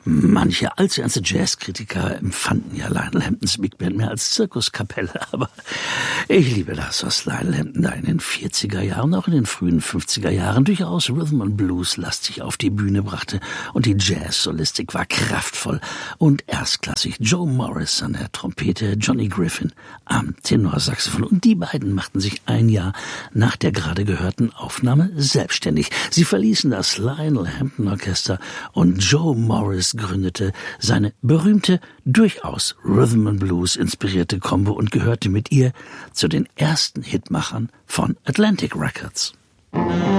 Manche allzu ernste Jazzkritiker empfanden ja Lionel Hamptons Big Band mehr als Zirkuskapelle, aber ich liebe das, was Lionel Hampton da in den 40er Jahren, auch in den frühen 50er Jahren durchaus Rhythm and Blues lastig auf die Bühne brachte, und die Jazz-Solistik war kraftvoll und erstklassig. Joe Morris an der Trompete, Johnny Griffin am Tenorsaxophon, und die beiden machten sich ein Jahr nach der gerade gehörten Aufnahme selbstständig. Sie verließen das Lionel Hampton Orchester und Joe Morris gründete seine berühmte, durchaus Rhythm and Blues inspirierte Combo und gehörte mit ihr zu den ersten Hitmachern von Atlantic Records.